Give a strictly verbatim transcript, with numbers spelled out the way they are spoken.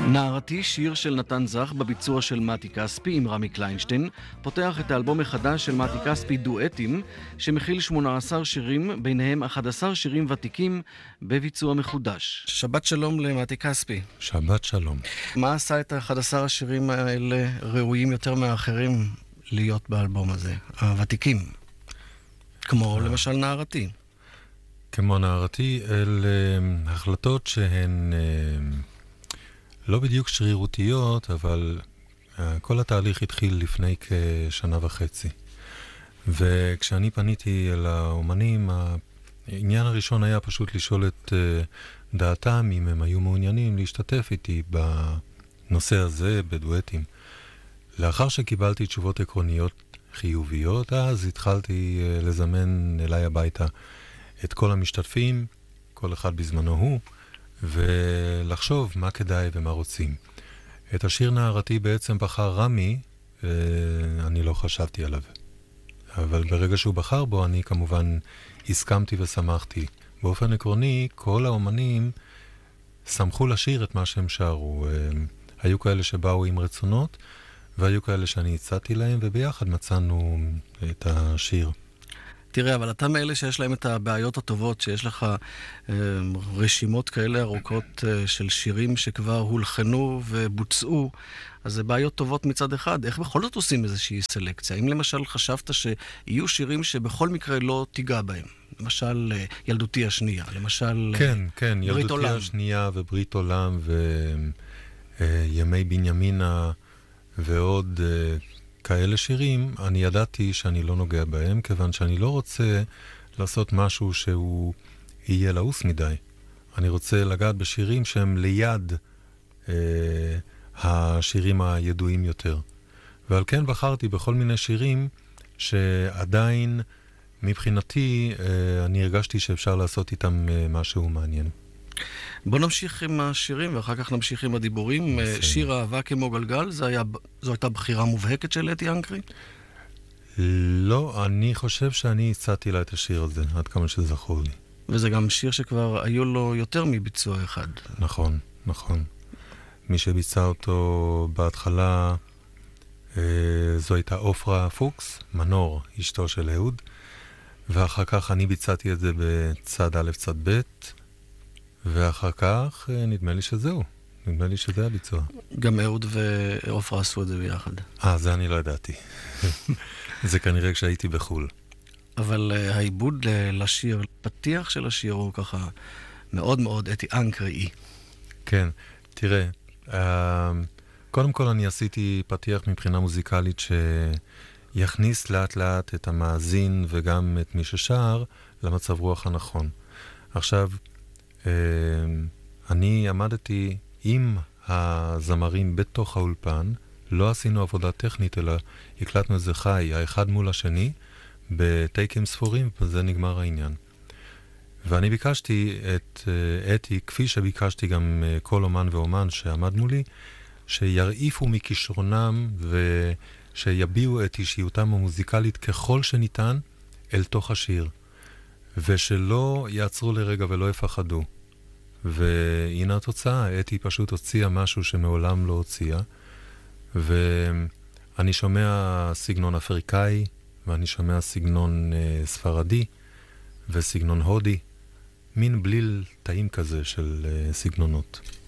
נערתי, שיר של נתן זך בביצוע של מתי כספי עם רמי קליינשטיין, פותח את האלבום החדש של מתי כספי דואטים, שמכיל שמונה עשר שירים, ביניהם אחד עשר שירים ותיקים בביצוע מחודש. שבת שלום למתי כספי. שבת שלום. מה עשה את אחד עשר השירים האלה ראויים יותר מהאחרים להיות באלבום הזה, הוותיקים? כמו למשל נערתי. כמו נערתי, אלה החלטות שהן לא בדיוק שרירותיות, אבל כל התהליך התחיל לפני כשנה וחצי. וכשאני פניתי אל האומנים, העניין הראשון היה פשוט לשאול את דעתם, אם הם היו מעוניינים להשתתף איתי בנושא הזה, בדואטים. לאחר שקיבלתי תשובות עקרוניות חיוביות, אז התחלתי לזמן אליי הביתה את כל המשתתפים, כל אחד בזמנו הוא, ולחשוב מה כדאי ומה רוצים. את השיר נערתי בעצם בחר רמי, אני לא חשבתי עליו. אבל ברגע שהוא בחר בו, אני כמובן הסכמתי ושמחתי. באופן עקרוני, כל האומנים שמחו לשיר את מה שהם שרו. היו כאלה שבאו עם רצונות, והיו כאלה שאני הצעתי להם, וביחד מצאנו את השיר. תראה, אבל אתה מאלה שיש להם את הבעיות הטובות, שיש לך אה, רשימות כאלה ארוכות אה, של שירים שכבר הולחנו ובוצעו, אז זה בעיות טובות מצד אחד. איך בכל זאת עושים איזושהי סלקציה? אם למשל חשבת שיהיו שירים שבכל מקרה לא תיגע בהם, למשל אה, ילדותי השנייה, למשל כן, כן, ברית ילדותי עולם. השנייה וברית עולם וימי אה, בנימינה ועוד אה, כאלה שירים, אני ידעתי שאני לא נוגע בהם, כיוון שאני לא רוצה לעשות משהו שהוא יהיה לעוס מדי. אני רוצה לגעת בשירים שהם ליד אה, השירים הידועים יותר. ועל כן בחרתי בכל מיני שירים שעדיין מבחינתי אה, אני הרגשתי שאפשר לעשות איתם אה, משהו מעניין. בוא נמשיך עם השירים ואחר כך נמשיך עם הדיבורים. בסדר. שיר אהבה כמו גלגל, זה היה, זו הייתה בחירה מובהקת של אתי אנקרי? לא, אני חושב שאני הצעתי לה את השיר הזה, עד כמה שזכור לי. וזה גם שיר שכבר היו לו יותר מביצוע אחד. נכון, נכון. מי שביצע אותו בהתחלה, אה, זו הייתה אופרה פוקס, מנור, אשתו של אהוד, ואחר כך אני ביצעתי את זה בצד א' צד ב', ואחר כך אה, נדמה לי שזהו, נדמה לי שזה הביצוע. גם אהוד ואופרה עשו את זה ביחד. אה, זה אני לא ידעתי. זה כנראה כשהייתי בחול. אבל uh, העיבוד ל- לשיר, פתיח של השיר הוא ככה מאוד מאוד אתי אנקרי. כן, תראה, אה, קודם כל אני עשיתי פתיח מבחינה מוזיקלית שיכניס לאט לאט את המאזין וגם את מי ששר למצב רוח הנכון. עכשיו, אה, אני עמדתי עם הזמרים בתוך האולפן, לא עשינו עבודה טכנית, אלא הקלטנו את זה חי, האחד מול השני, בטייקים ספורים, וזה נגמר העניין. ואני ביקשתי את uh, אתי, כפי שביקשתי גם uh, כל אומן ואומן שעמד מולי, שירעיפו מכישרונם ושיביעו את אישיותם המוזיקלית ככל שניתן אל תוך השיר. ושלא יעצרו לרגע ולא יפחדו. והנה התוצאה, אתי פשוט הוציאה משהו שמעולם לא הוציאה. ואני שומע סגנון אפריקאי, ואני שומע סגנון uh, ספרדי, וסגנון הודי, מין בליל טעים כזה של uh, סגנונות.